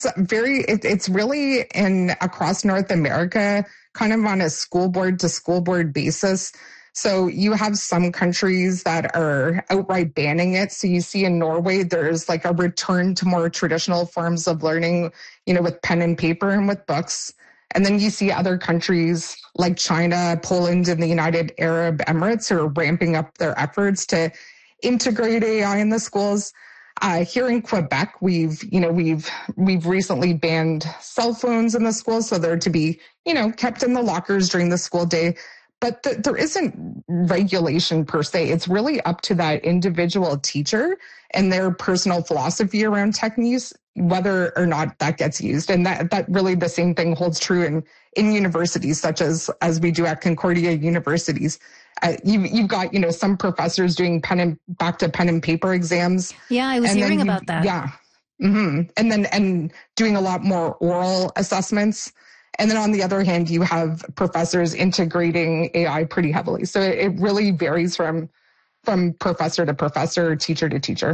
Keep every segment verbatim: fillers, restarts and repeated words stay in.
very, it, it's really in across North America, kind of on a school board to school board basis. So you have some countries that are outright banning it. So you see in Norway, there's like a return to more traditional forms of learning, you know, with pen and paper and with books. And then you see other countries like China, Poland, and the United Arab Emirates who are ramping up their efforts to integrate A I in the schools. Uh, here in Quebec, we've, you know, we've, we've recently banned cell phones in the schools. So they're to be, you know, kept in the lockers during the school day. But th- there isn't regulation per se. It's really up to that individual teacher and their personal philosophy around tech use, whether or not that gets used. And that, that really the same thing holds true in, in universities, such as, as we do at Concordia universities. Uh, you've, you've got, you know, some professors doing pen and back to pen and paper exams. Yeah, I was hearing about that. Yeah. Mm-hmm. And then, and doing a lot more oral assessments. And then on the other hand, you have professors integrating A I pretty heavily. So it really varies from from professor to professor, teacher to teacher.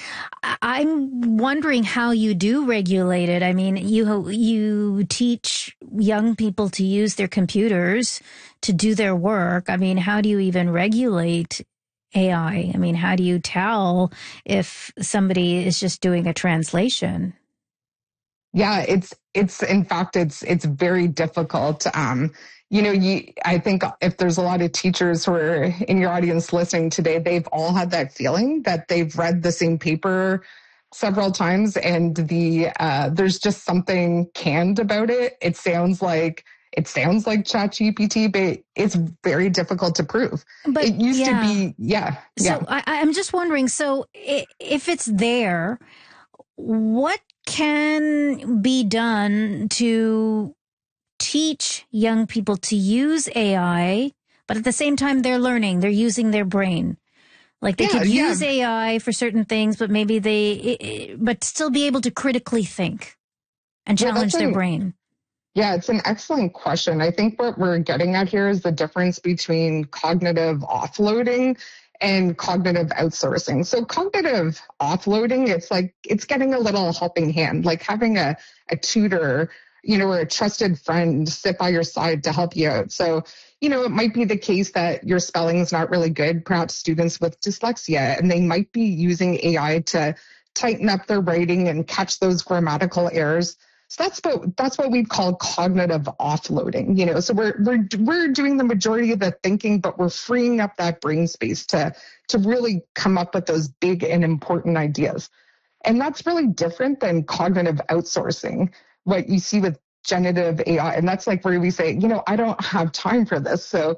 I'm wondering how you do regulate it. I mean, you you teach young people to use their computers to do their work. I mean, how do you even regulate A I? I mean, how do you tell if somebody is just doing a translation? Yeah, it's, it's, in fact, it's, it's very difficult. Um, you know, you, I think if there's a lot of teachers who are in your audience listening today, they've all had that feeling that they've read the same paper several times and the, uh, there's just something canned about it. It sounds like, it sounds like ChatGPT, but it's very difficult to prove. But it used yeah. to be, yeah. So yeah. I, I'm just wondering, so if it's there, what can be done to teach young people to use A I, but at the same time they're learning, they're using their brain. Like they yeah, could use yeah. A I for certain things, but maybe they, but still be able to critically think and challenge yeah, their an, brain. Yeah, it's an excellent question. I think what we're getting at here is the difference between cognitive offloading and cognitive outsourcing. So cognitive offloading, it's like, it's getting a little helping hand, like having a, a tutor, you know, or a trusted friend sit by your side to help you out. So, you know, it might be the case that your spelling is not really good, perhaps students with dyslexia, and they might be using A I to tighten up their writing and catch those grammatical errors. So that's what that's what we call cognitive offloading. You know, so we're we're we're doing the majority of the thinking, but we're freeing up that brain space to to really come up with those big and important ideas. And that's really different than cognitive outsourcing, what you see with generative A I. And that's like where we say, you know, I don't have time for this. So,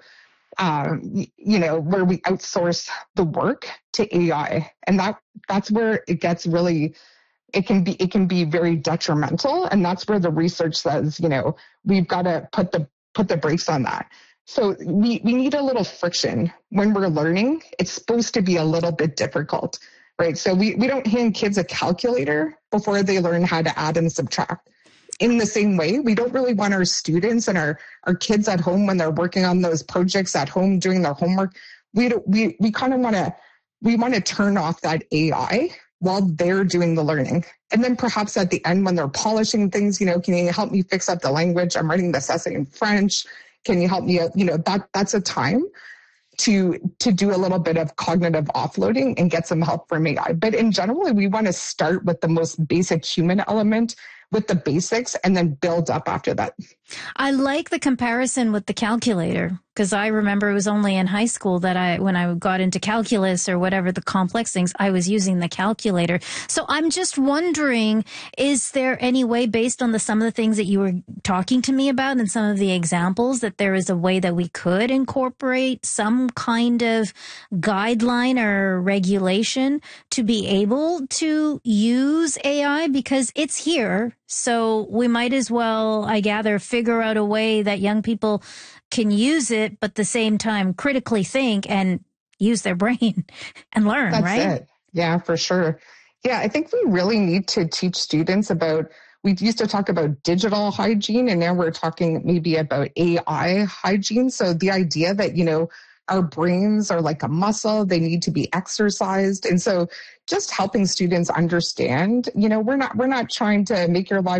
um, you know, where we outsource the work to A I, and that that's where it gets really. It can be it can be very detrimental, and that's where the research says, you know, we've got to put the put the brakes on that. So we we need a little friction when we're learning. It's supposed to be a little bit difficult, right? So we we don't hand kids a calculator before they learn how to add and subtract. In the same way, we don't really want our students and our our kids at home when they're working on those projects at home doing their homework. We don't, we we kind of want to we want to turn off that A I while they're doing the learning. And then perhaps at the end when they're polishing things, you know, can you help me fix up the language? I'm writing this essay in French. Can you help me out? You know, that that's a time to to do a little bit of cognitive offloading and get some help from A I. But in general, we want to start with the most basic human element, with the basics, and then build up after that. I like the comparison with the calculator, because I remember it was only in high school that I, when I got into calculus or whatever the complex things, I was using the calculator. So I'm just wondering, is there any way, based on the some of the things that you were talking to me about and some of the examples, that there is a way that we could incorporate some kind of guideline or regulation to be able to use A I? Because it's here. So we might as well, I gather, figure out a way that young people can use it, but at the same time critically think and use their brain and learn, That's right? It. Yeah, for sure. Yeah, I think we really need to teach students about, we used to talk about digital hygiene, and now we're talking maybe about A I hygiene. So the idea that, you know, our brains are like a muscle. They need to be exercised. And so just helping students understand, you know, we're not, we're not trying to make your life